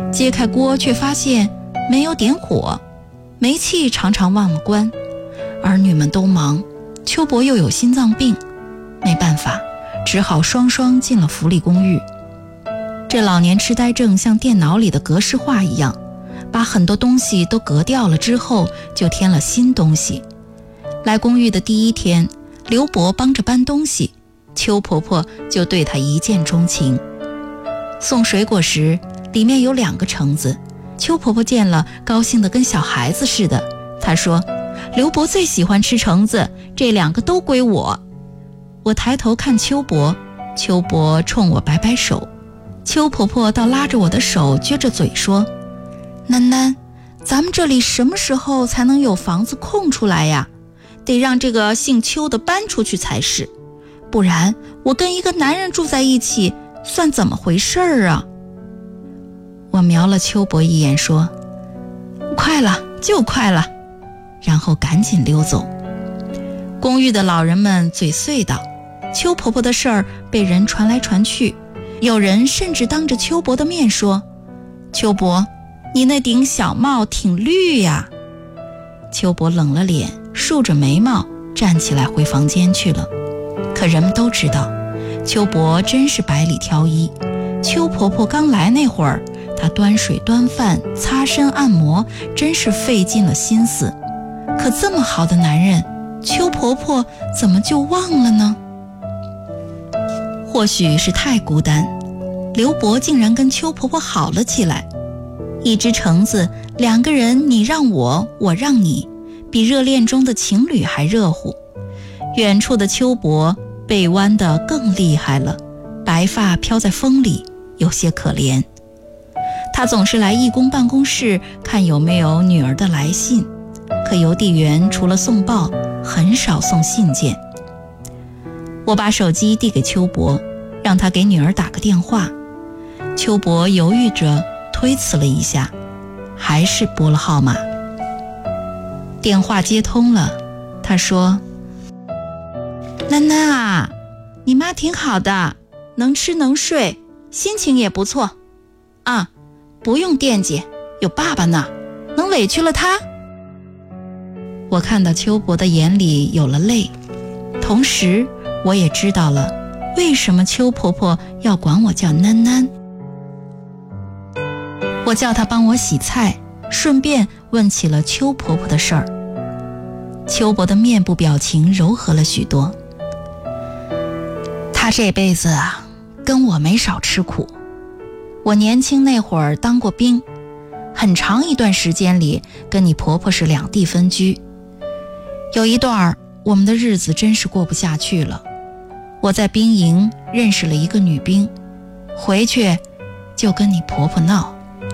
揭开锅却发现没有点火，煤气常常忘了关。儿女们都忙，秋伯又有心脏病，没办法，只好双双进了福利公寓。这老年痴呆症像电脑里的格式化一样，把很多东西都革掉了之后，就添了新东西。来公寓的第一天，刘伯帮着搬东西，邱婆婆就对他一见钟情。送水果时，里面有2个橙子，邱婆婆见了高兴得跟小孩子似的。她说：刘伯最喜欢吃橙子，这2个都归我。我抬头看邱伯，邱伯冲我摆摆手，邱婆婆倒拉着我的手，撅着嘴说：囡囡，咱们这里什么时候才能有房子空出来呀？得让这个姓邱的搬出去才是，不然我跟一个男人住在一起，算怎么回事啊？我瞄了邱伯一眼说：快了，就快了，然后赶紧溜走。公寓的老人们嘴碎道，邱婆婆的事儿被人传来传去，有人甚至当着邱伯的面说：邱伯，你那顶小帽挺绿呀。邱伯冷了脸，竖着眉毛站起来回房间去了。可人们都知道，邱伯真是百里挑一。邱婆婆刚来那会儿，她端水端饭，擦身按摩，真是费尽了心思。可这么好的男人，邱婆婆怎么就忘了呢？或许是太孤单，刘伯竟然跟邱婆婆好了起来。一只橙子，2个人你让我，我让你，比热恋中的情侣还热乎。远处的邱伯被弯得更厉害了，白发飘在风里，有些可怜。他总是来义工办公室看有没有女儿的来信，可邮递员除了送报，很少送信件。我把手机递给邱伯，让他给女儿打个电话。邱伯犹豫着推辞了一下，还是拨了号码。电话接通了，他说：囡囡啊，你妈挺好的，能吃能睡，心情也不错啊，不用惦记，有爸爸呢，能委屈了她？我看到邱伯的眼里有了泪，同时我也知道了为什么邱婆婆要管我叫囡囡。我叫她帮我洗菜，顺便问起了邱婆婆的事儿。邱伯的面部表情柔和了许多。她这辈子啊，跟我没少吃苦。我年轻那会儿当过兵，很长一段时间里跟你婆婆是2地分居。有一段我们的日子真是过不下去了。我在兵营认识了一个女兵，回去就跟你婆婆闹。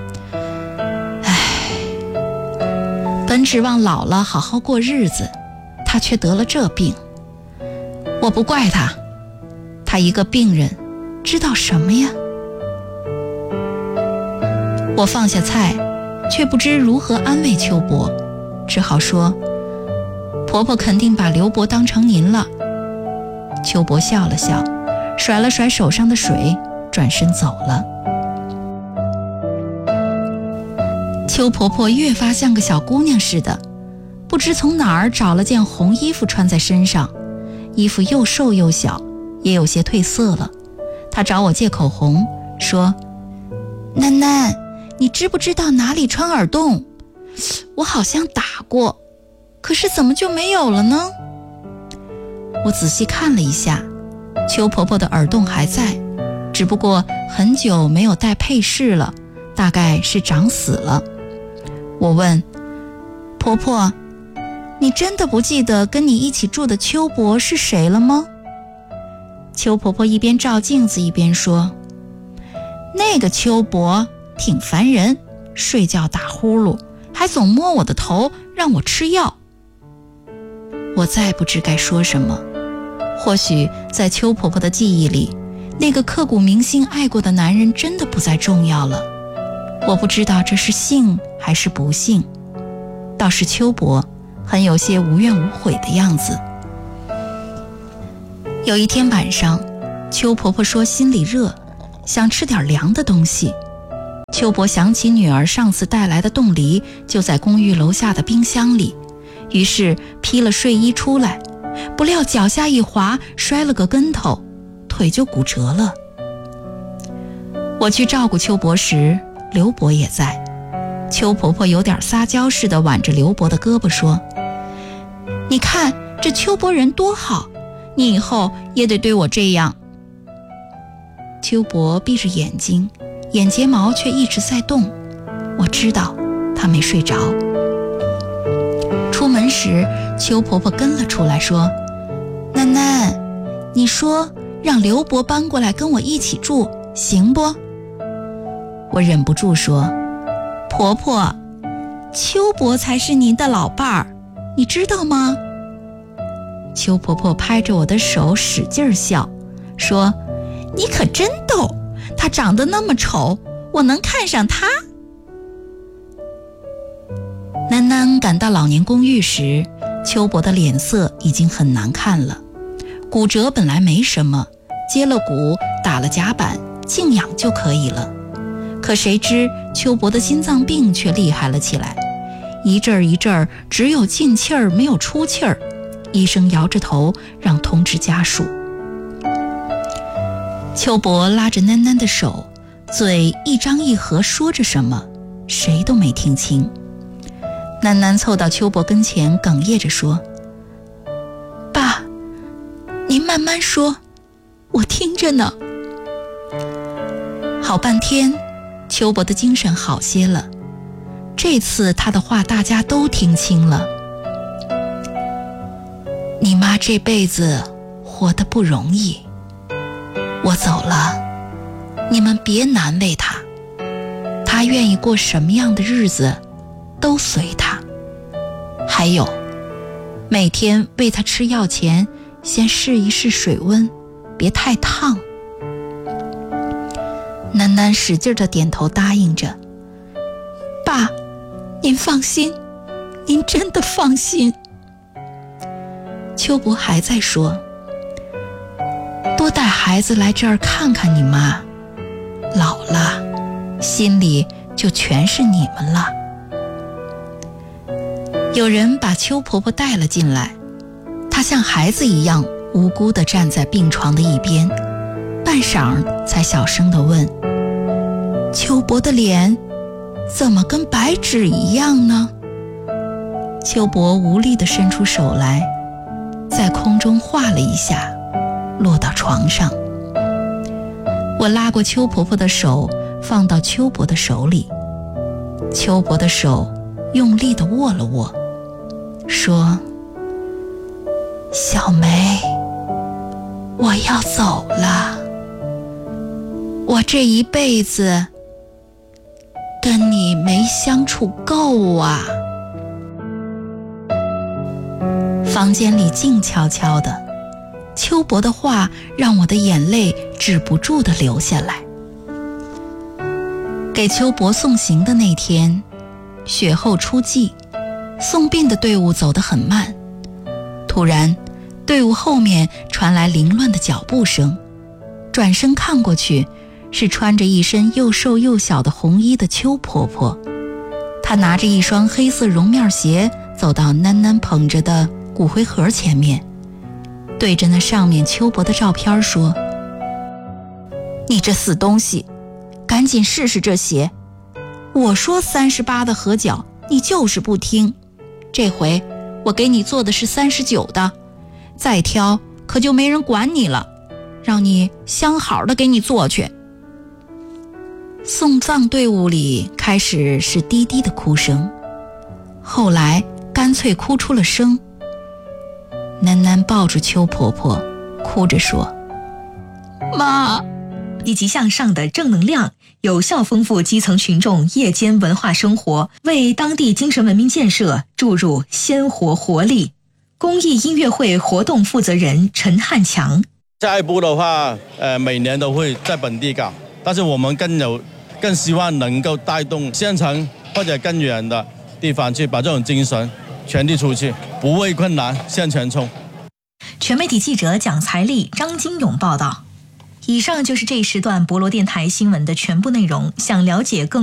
本指望老了好好过日子，她却得了这病。我不怪她，她一个病人，知道什么呀？我放下菜，却不知如何安慰邱伯，只好说：婆婆肯定把刘伯当成您了。邱伯笑了笑，甩了甩手上的水，转身走了。邱婆婆越发像个小姑娘似的，不知从哪儿找了件红衣服穿在身上，衣服又瘦又小，也有些褪色了。她找我借口红，说：囡囡，你知不知道哪里穿耳洞？我好像打过，可是怎么就没有了呢？我仔细看了一下，邱婆婆的耳洞还在，只不过很久没有戴配饰了，大概是长死了。我问婆婆：你真的不记得跟你一起住的邱伯是谁了吗？邱婆婆一边照镜子一边说：那个邱伯挺烦人，睡觉打呼噜，还总摸我的头让我吃药。我再不知该说什么。或许在邱婆婆的记忆里，那个刻骨铭心爱过的男人真的不再重要了。我不知道这是幸还是不幸，倒是邱伯很有些无怨无悔的样子。有一天晚上，邱婆婆说心里热，想吃点凉的东西。 秋伯想起女儿上次带来的冻梨就在公寓楼下的冰箱里，于是披了睡衣出来，不料脚下一滑，摔了个跟头，腿就骨折了。我去照顾秋伯时，刘伯也在。邱婆婆有点撒娇似的挽着刘伯的胳膊说：“你看这邱伯人多好，你以后也得对我这样。”邱伯闭着眼睛，眼睫毛却一直在动，我知道他没睡着。出门时，邱婆婆跟了出来说：“囡囡，你说让刘伯搬过来跟我一起住，行不？”我忍不住说：“婆婆，邱伯才是您的老伴儿，你知道吗？”邱婆婆拍着我的手使劲笑，说：“你可真逗，他长得那么丑，我能看上他？”囡囡赶到老年公寓时，邱伯的脸色已经很难看了。骨折本来没什么，接了骨，打了夹板，静养就可以了。可谁知邱伯的心脏病却厉害了起来，一阵儿一阵儿，只有进气儿没有出气儿。医生摇着头让通知家属。邱伯拉着囡囡的手，嘴一张一合说着什么，谁都没听清。囡囡凑到邱伯跟前，哽咽着说：“爸，您慢慢说，我听着呢。”好半天，邱伯的精神好些了，这次他的话大家都听清了。你妈这辈子活得不容易，我走了，你们别难为她，她愿意过什么样的日子都随她。还有，每天喂她吃药前先试一试水温，别太烫。囡囡使劲地点头答应着：“爸，您放心，您真的放心。”邱伯还在说：“多带孩子来这儿看看你妈，老了，心里就全是你们了。”有人把邱婆婆带了进来，她像孩子一样无辜地站在病床的一边，半晌才小声地问：“邱伯的脸怎么跟白纸一样呢？”邱伯无力地伸出手来，在空中画了一下，落到床上。我拉过邱婆婆的手，放到邱伯的手里。邱伯的手用力地握了握，说：“小梅，我要走了，我这一辈子跟你没相处够啊。”房间里静悄悄的，邱伯的话让我的眼泪止不住地流下来。给邱伯送行的那天，雪后初霁，送殡的队伍走得很慢。突然，队伍后面传来凌乱的脚步声，转身看过去，是穿着一身又瘦又小的红衣的邱婆婆。她拿着一双黑色绒面鞋，走到囡囡捧着的骨灰盒前面，对着那上面邱伯的照片说：“你这死东西，赶紧试试这鞋，我说38的合脚，你就是不听，这回我给你做的是39的，再挑可就没人管你了，让你相好的给你做去。”送葬队伍里开始是低低的哭声，后来干脆哭出了声。囡囡抱住邱婆婆，哭着说：“妈！” 积极向上的正能量，有效丰富基层群众夜间文化生活，为当地精神文明建设注入鲜活活力。公益音乐会活动负责人陈汉强： 下一步的话，每年都会在本地搞，但是我们更希望能够带动县城或者更远的地方去把这种精神传递出去，不畏困难向前冲。 全媒体记者蒋才丽、张金勇报道。以上就是这一时段博罗电台新闻的全部内容。想了解更